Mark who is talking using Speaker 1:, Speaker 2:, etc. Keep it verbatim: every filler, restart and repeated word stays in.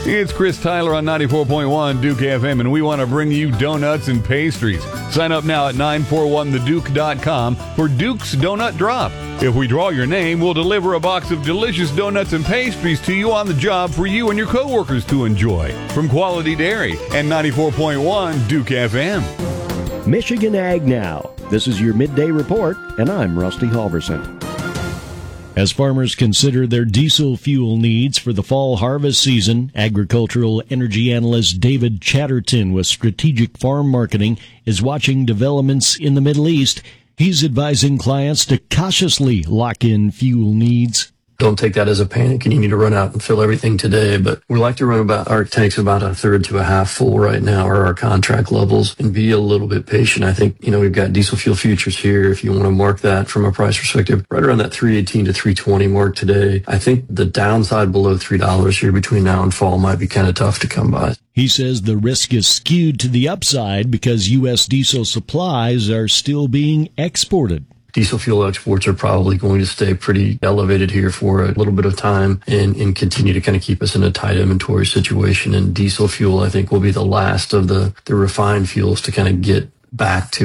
Speaker 1: It's Chris Tyler on ninety-four point one Duke F M, and we want to bring you donuts and pastries. Sign up now at nine four one the duke dot com for Duke's Donut Drop. If we draw your name, we'll deliver a box of delicious donuts and pastries to you on the job for you and your coworkers to enjoy. From Quality Dairy and ninety-four point one Duke F M.
Speaker 2: Michigan Ag Now. This is your midday report, and I'm Rusty Halverson. As farmers consider their diesel fuel needs for the fall harvest season, agricultural energy analyst David Chatterton with Strategic Farm Marketing is watching developments in the Middle East. He's advising clients to cautiously lock in fuel needs.
Speaker 3: Don't take that as a panic and you need to run out and fill everything today. But we like to run about our tanks about a third to a half full right now, or our contract levels, and be a little bit patient. I think, you know, we've got diesel fuel futures here. If you want to mark that from a price perspective, right around that three eighteen to three twenty mark today. I think the downside below three dollars here between now and fall might be kind of tough to come by.
Speaker 2: He says the risk is skewed to the upside because U S diesel supplies are still being exported.
Speaker 3: Diesel fuel exports are probably going to stay pretty elevated here for a little bit of time and, and continue to kind of keep us in a tight inventory situation. And diesel fuel, I think, will be the last of the, the refined fuels to kind of get back to